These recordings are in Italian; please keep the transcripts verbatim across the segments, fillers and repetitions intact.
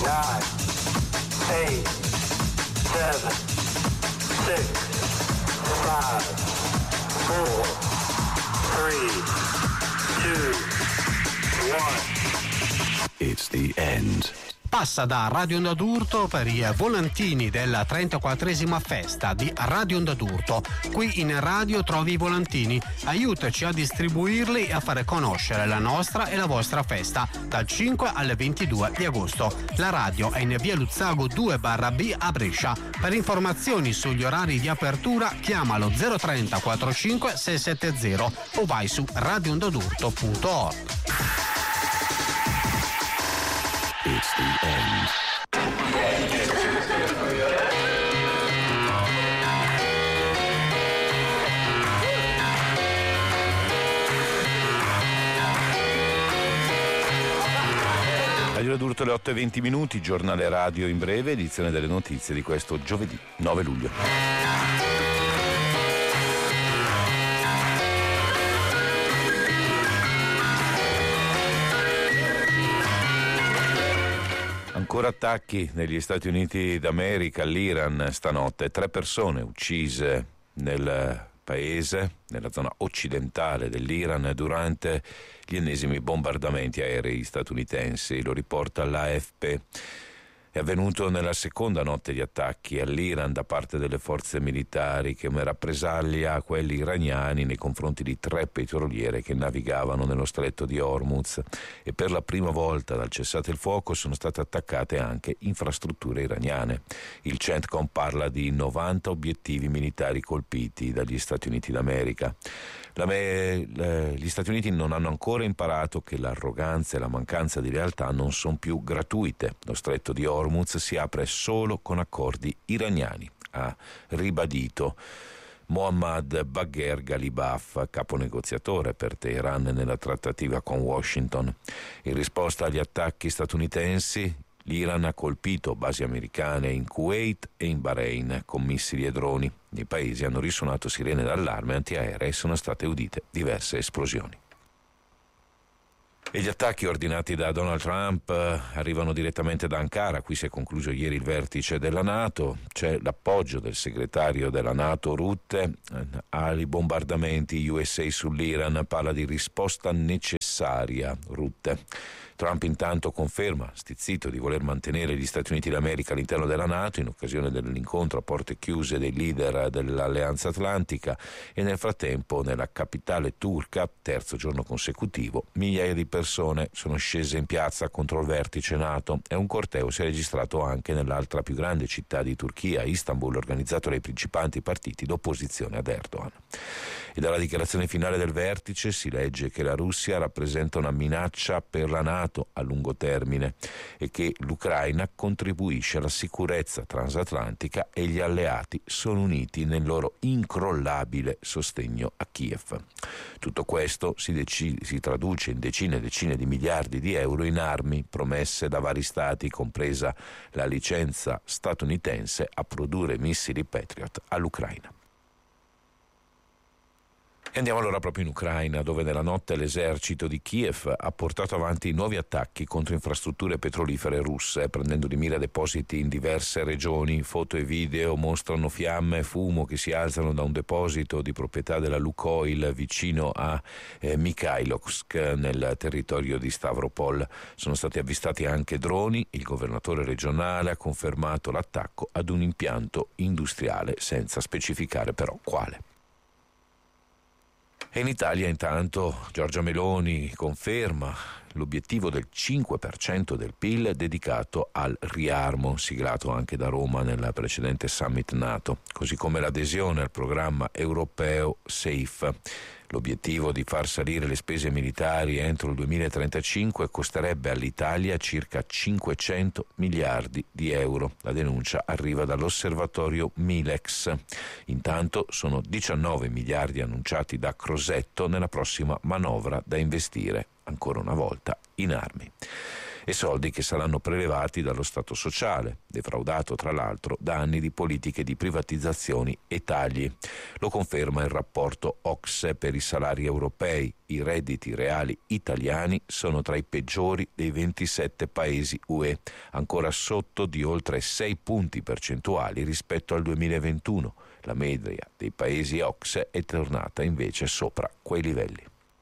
nine, eight, seven, six, five, four, three, two, one. It's the end. Passa da Radio Onda d'Urto per i volantini della trentaquattresima festa di Radio Onda d'Urto. Qui in radio trovi i volantini. Aiutaci a distribuirli e a fare conoscere la nostra e la vostra festa dal cinque al ventidue di agosto. La radio è in via Luzzago due barra B a Brescia. Per informazioni sugli orari di apertura chiamalo zero trenta quarantacinque seicentosettanta o vai su radio onda d'urto punto org. It's the end. Radio d'Urto alle otto e venti minuti, giornale radio in breve, edizione delle notizie di questo giovedì nove luglio. Ancora attacchi negli Stati Uniti d'America, all'Iran stanotte, tre persone uccise nel paese, nella zona occidentale dell'Iran, durante gli ennesimi bombardamenti aerei statunitensi, lo riporta l'A F P. È avvenuto nella seconda notte di attacchi all'Iran da parte delle forze militari come rappresaglia a quelli iraniani nei confronti di tre petroliere che navigavano nello stretto di Hormuz, e per la prima volta dal cessate il fuoco sono state attaccate anche infrastrutture iraniane. Il CENTCOM parla di novanta obiettivi militari colpiti dagli Stati Uniti d'America. La me, le, gli Stati Uniti non hanno ancora imparato che l'arroganza e la mancanza di lealtà non sono più gratuite. Lo stretto di Hormuz si apre solo con accordi iraniani, ha ribadito Mohammad Bagher Ghalibaf, capo negoziatore per Teheran nella trattativa con Washington. In risposta agli attacchi statunitensi, l'Iran ha colpito basi americane in Kuwait e in Bahrain con missili e droni. Nei paesi hanno risuonato sirene d'allarme antiaeree e sono state udite diverse esplosioni. E gli attacchi ordinati da Donald Trump eh, arrivano direttamente da Ankara. Qui si è concluso ieri il vertice della NATO. C'è l'appoggio del segretario della NATO Rutte eh, ai bombardamenti U S A sull'Iran. Parla di risposta necessaria Rutte. Trump intanto conferma, stizzito, di voler mantenere gli Stati Uniti d'America all'interno della NATO in occasione dell'incontro a porte chiuse dei leader dell'Alleanza Atlantica, e nel frattempo nella capitale turca, terzo giorno consecutivo, migliaia di persone sono scese in piazza contro il vertice NATO, e un corteo si è registrato anche nell'altra più grande città di Turchia, Istanbul, organizzato dai principali partiti d'opposizione ad Erdogan. E dalla dichiarazione finale del vertice si legge che la Russia rappresenta una minaccia per la NATO a lungo termine e che l'Ucraina contribuisce alla sicurezza transatlantica e gli alleati sono uniti nel loro incrollabile sostegno a Kiev. Tutto questo si, dec- si traduce in decine e decine di miliardi di euro in armi promesse da vari stati, compresa la licenza statunitense a produrre missili Patriot all'Ucraina. E andiamo allora proprio in Ucraina, dove nella notte l'esercito di Kiev ha portato avanti nuovi attacchi contro infrastrutture petrolifere russe, prendendo di mira depositi in diverse regioni. Foto e video mostrano fiamme e fumo che si alzano da un deposito di proprietà della Lukoil vicino a eh, Mikhailovsk, nel territorio di Stavropol. Sono stati avvistati anche droni. Il governatore regionale ha confermato l'attacco ad un impianto industriale, senza specificare però quale. E in Italia intanto Giorgia Meloni conferma l'obiettivo del cinque per cento del P I L dedicato al riarmo, siglato anche da Roma nella precedente summit NATO, così come l'adesione al programma europeo SAFE. L'obiettivo di far salire le spese militari entro il duemilatrentacinque costerebbe all'Italia circa cinquecento miliardi di euro. La denuncia arriva dall'osservatorio Milex. Intanto sono diciannove miliardi annunciati da Crosetto nella prossima manovra da investire, ancora una volta, in armi. e soldi che saranno prelevati dallo Stato sociale, defraudato tra l'altro da anni di politiche di privatizzazioni e tagli. Lo conferma il rapporto O C S E per i salari europei. I redditi reali italiani sono tra i peggiori dei ventisette paesi U E, ancora sotto di oltre sei punti percentuali rispetto al duemilaventuno. La media dei paesi O C S E è tornata invece sopra quei livelli.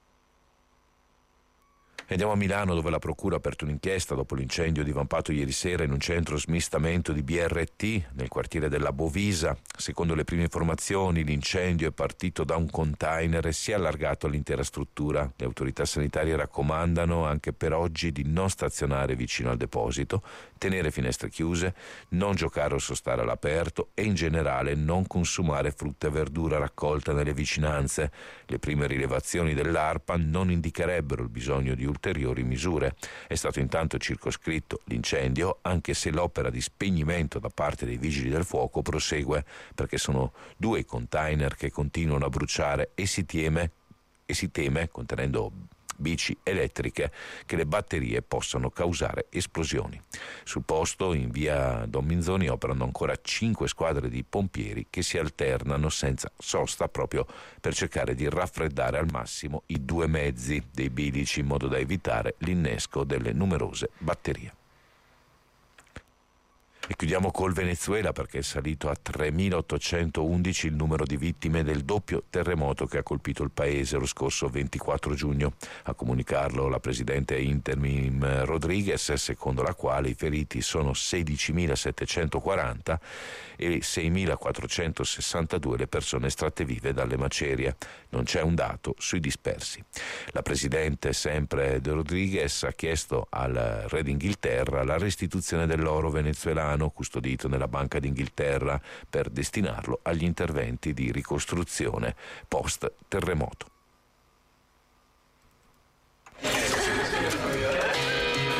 Andiamo a Milano, dove la procura ha aperto un'inchiesta dopo l'incendio divampato ieri sera in un centro smistamento di B R T nel quartiere della Bovisa. Secondo le prime informazioni, l'incendio è partito da un container e si è allargato all'intera struttura. Le autorità sanitarie raccomandano anche per oggi di non stazionare vicino al deposito, tenere finestre chiuse, non giocare o sostare all'aperto e in generale non consumare frutta e verdura raccolta nelle vicinanze. Le prime rilevazioni dell'ARPA non indicherebbero il bisogno di ulteriori misure. È stato intanto circoscritto l'incendio, anche se l'opera di spegnimento da parte dei vigili del fuoco prosegue, perché sono due i container che continuano a bruciare e si teme, e si teme, contenendo bici elettriche, che le batterie possano causare esplosioni. Sul posto, in via Don Minzoni, operano ancora cinque squadre di pompieri che si alternano senza sosta proprio per cercare di raffreddare al massimo i due mezzi dei bilici in modo da evitare l'innesco delle numerose batterie. E chiudiamo col Venezuela, perché è salito a tremilaottocentoundici il numero di vittime del doppio terremoto che ha colpito il paese lo scorso ventiquattro giugno. A comunicarlo la presidente interim Rodriguez, secondo la quale i feriti sono sedicimilasettecentoquaranta e seimilaquattrocentosessantadue le persone estratte vive dalle macerie. Non c'è un dato sui dispersi. La presidente, sempre de Rodriguez, ha chiesto al re d'Inghilterra la restituzione dell'oro venezuelano custodito nella Banca d'Inghilterra per destinarlo agli interventi di ricostruzione post terremoto.